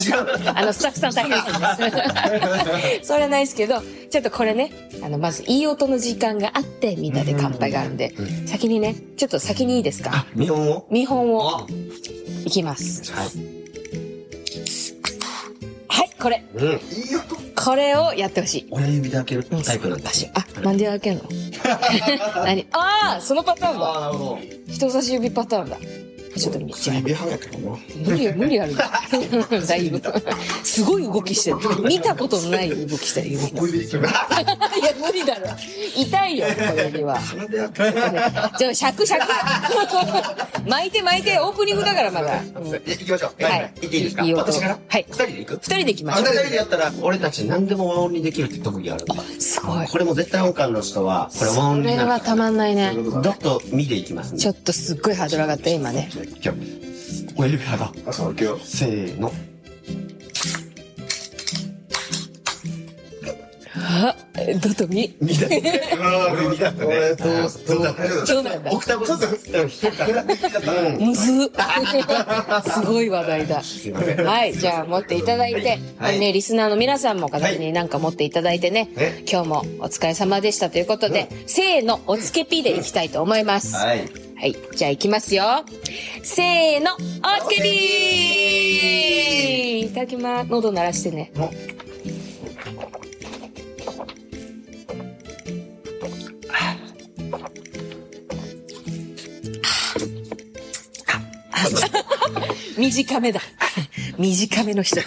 スタッフさん大変です。それはないですけど、ちょっとこれね、まずいい音の時間があって、みんなで乾杯があるんで、先にね、ちょっと先にいいですか？ 見本をいきます。 はい。 はい、これ。 いい音。 これをやってほしい。 親指で開けるタイプなんだ。 なんで開けんの？何？そのパターンだ。 なるほど。 人差し指パターンだ。ちょっと見薬指派やけどな。 無理ある。だいぶ。すごい動きしてる。見たことのない動きしてる指の。いや、無理だろ。痛いよ、これには。じゃあ、尺。巻いて、オープニングだからまだ。 行きましょう。 はい。 いいですか？ いい音。 私からはい。 二人で行く？ 二人で行きましょう。 二人でやったら、俺たち何でも和音にできるって特技あるの。 すごい。 これも絶対音感の人は、これ和音これになる。 はたまんないね。 ドッと見でいきますね。 ちょっとすっごいハードル上がった今ね。 今日、親指派だ。 そう、今日。 せーの。 ドとミ。 見だね。 見だったね。 そうなんだ。 オクターブずつ弾けた。 むず。すごい話題だ。はい、じゃあ持っていただいて、ね、リスナーの皆さんも形になんか持っていただいてね、今日もお疲れ様でしたということで、せーの、おつけピでいきたいと思います。 はい。 はい、じゃあいきますよ。せーの、おつけピいただきます。喉鳴らしてね。短めだ。短めの人だ。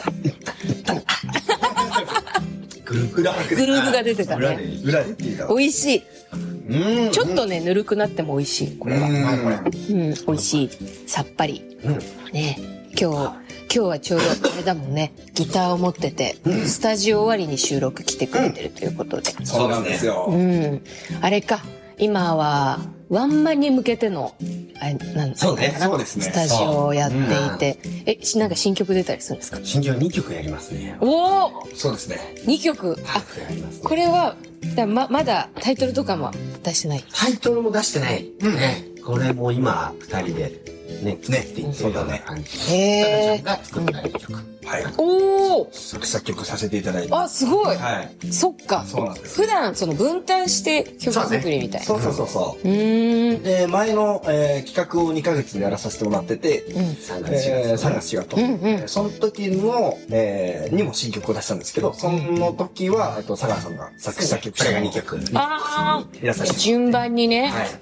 グルーブが出てたね。 裏で言っていいか。 美味しい。ちょっとね、ぬるくなっても美味しい。これは。美味しい。さっぱり。ね、今日はちょうどあれだもんね。ギターを持ってて、スタジオ終わりに収録来てくれてるということで。 そうなんですよ。 あれか。今は、ワンマンに向けての、 そうね。 そうですね。 スタジオをやっていて。なんか新曲出たりするんですか？ 新曲2曲やりますね。 おー！ そうですね。 2曲。これは、まだタイトルとかも出してない。 タイトルも出してない。これも今、2人で、ね、って言ってるような感じ。 へー。 が作った2曲。 はい。 おー！ 作曲させていただいて。 あ、すごい。 はい。 そっか。 そうなんです。 普段、分担して曲作りみたいな。 そう。で、前の企画を2ヶ月でやらさせてもらってて、3月4月と。その時の、にも新曲を出したんですけど、その時は、佐川さんが作曲した 2曲。 あやらさせて。 順番にね。 はい。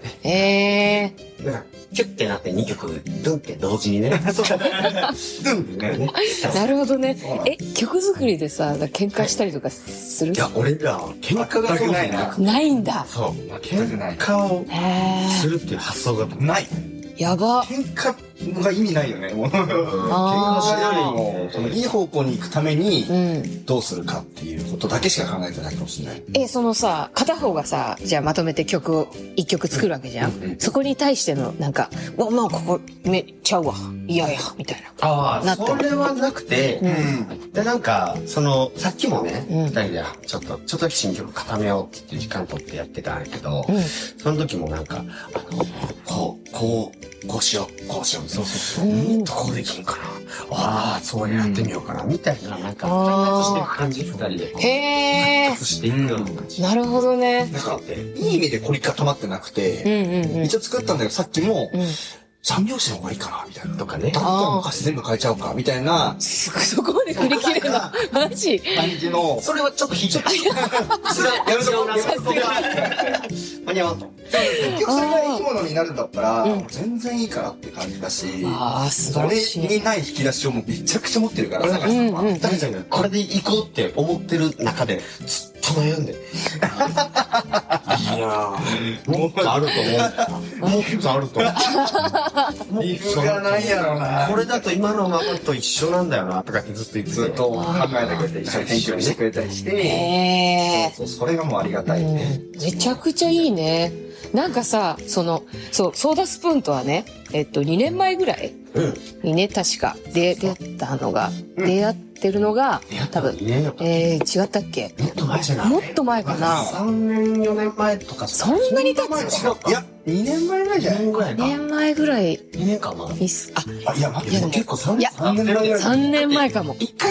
キュッてなって2曲、ドンって同時にね。 なるほどね。曲作りでさ、喧嘩したりとかする？ いや、俺ら、喧嘩がそうないな。 ないんだ。 そう。喧嘩をするっていう発想がない。 やば。 喧嘩が意味ないよね。喧嘩しないよりも、いい方向に行くために、どうするかっていうことだけしか考えてないかもしれない。 片方がさ、じゃあまとめて曲を1曲作るわけじゃん。そこに対しての、なんか、ここ、めっちゃうわ。いや、みたいな。 ああ、それはなくて、で、なんか、さっきもね、2人で、ちょっとだけ新曲固めようって時間取ってやってたんやけど、その時もなんか、こうしよう。そうどうできんかな。ああ、そうやってみようかな。みたいな、なんか、開発していく感じ、2人で。 へー。 開発していくような感じ。 なるほどね。 なんか、いい意味で凝り固まってなくて、一応作ったんだけど、さっきも、三拍子の方がいいかな、みたいな。 とかね。 だったら歌詞全部変えちゃおうか、みたいな。 そこまで振り切れるのマジ感じの。 それはちょっと引いちゃった。 やめとこう。 間に合わんと。 結局それがいいものになるんだったら、全然いいかなって感じだし、 素晴らしい。 それにない引き出しをもうめちゃくちゃ持ってるから、坂井さんは。 誰ちゃんがこれでいこうって思ってる中で、ずっと悩んで。いやー、もっとあると思う。もっとあると思う。 理由がないやろな。 これだと今のままと一緒なんだよな、とかってずっと言ってて。 ずっと考えてくれて、一緒に編集してくれたりして、 へー。 それがもうありがたいね。 めちゃくちゃいいね。なんかさ、ソーダスプーンとはね、2年前ぐらいにね、確か、出会ってるのが、多分、違ったっけ？ もっと前じゃない？ もっと前かな？ 3年、4年前とか。 そんなに経つ？ いや、 2年前ぐらいじゃない？ 2年ぐらいか。 年前ぐらい。 2年かまだ。 いや、待って、もう結構3年前ぐらい。 3年前かも。 一回